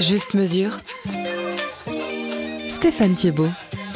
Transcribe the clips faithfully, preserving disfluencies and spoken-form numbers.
Juste mesure. Stéphane Thiebaud.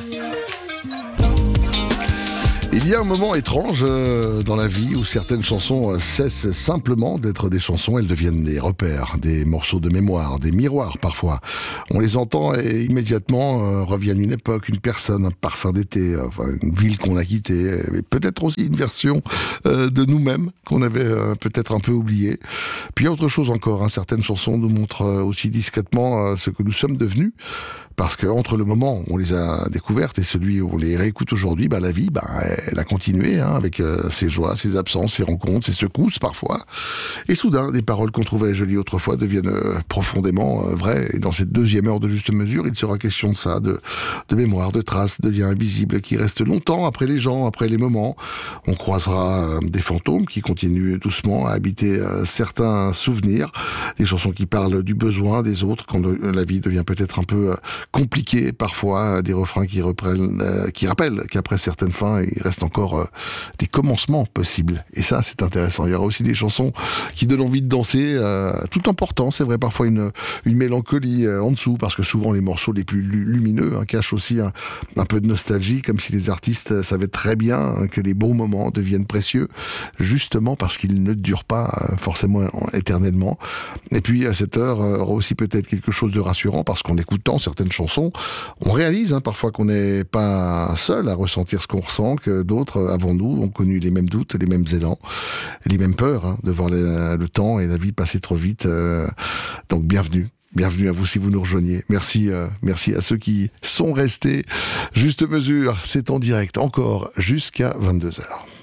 Il y a un moment étrange euh, dans la vie où certaines chansons euh, cessent simplement d'être des chansons, elles deviennent des repères, des morceaux de mémoire, des miroirs parfois. On les entend et immédiatement euh, reviennent une époque, une personne, un parfum d'été, euh, enfin, une ville qu'on a quittée, mais peut-être aussi une version euh, de nous-mêmes qu'on avait euh, peut-être un peu oubliée. Puis il y a autre chose encore, hein, certaines chansons nous montrent euh, aussi discrètement euh, ce que nous sommes devenus. Parce que entre le moment où on les a découvertes et celui où on les réécoute aujourd'hui, bah la vie, bah elle a continué, hein, avec euh, ses joies, ses absences, ses rencontres, ses secousses parfois. Et soudain, des paroles qu'on trouvait jolies autrefois deviennent euh, profondément euh, vraies. Et dans cette deuxième heure de Juste Mesure, il sera question de ça, de, de mémoire, de traces, de liens invisibles qui restent longtemps après les gens, après les moments. On croisera euh, des fantômes qui continuent doucement à habiter euh, certains souvenirs, des chansons qui parlent du besoin des autres quand euh, la vie devient peut-être un peu euh, compliqué parfois, des refrains qui reprennent, euh, qui rappellent qu'après certaines fins, il reste encore euh, des commencements possibles. Et ça, c'est intéressant. Il y aura aussi des chansons qui donnent envie de danser, euh, tout en portant, c'est vrai, parfois une, une mélancolie euh, en dessous, parce que souvent les morceaux les plus lu- lumineux hein, cachent aussi un, un peu de nostalgie, comme si les artistes savaient très bien hein, que les bons moments deviennent précieux, justement parce qu'ils ne durent pas euh, forcément éternellement. Et puis à cette heure, euh, aura aussi peut-être quelque chose de rassurant, parce qu'en écoutant certaines chansons, on réalise hein, parfois qu'on n'est pas seul à ressentir ce qu'on ressent, que d'autres avant nous ont connu les mêmes doutes, les mêmes élans, les mêmes peurs hein, de voir le, le temps et la vie passer trop vite. Euh, donc bienvenue. Bienvenue à vous si vous nous rejoignez. Merci, euh, merci à ceux qui sont restés. Juste mesure, c'est en direct encore jusqu'à vingt-deux heures.